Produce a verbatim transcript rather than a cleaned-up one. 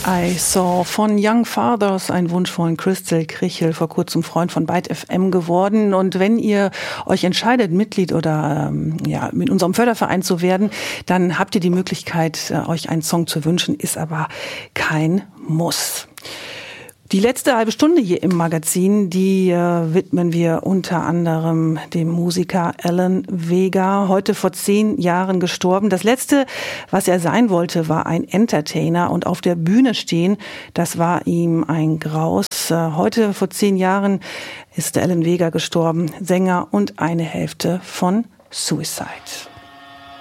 I Saw von Young Fathers, ein Wunsch von Crystal Krichel, vor kurzem Freund von Byte F M geworden. Und wenn ihr euch entscheidet, Mitglied oder ähm, ja mit unserem Förderverein zu werden, dann habt ihr die Möglichkeit, äh, euch einen Song zu wünschen, ist aber kein Muss. Die letzte halbe Stunde hier im Magazin, die äh, widmen wir unter anderem dem Musiker Alan Vega, heute vor zehn Jahren gestorben. Das Letzte, was er sein wollte, war ein Entertainer und auf der Bühne stehen. Das war ihm ein Graus. Äh, heute vor zehn Jahren ist Alan Vega gestorben, Sänger und eine Hälfte von Suicide.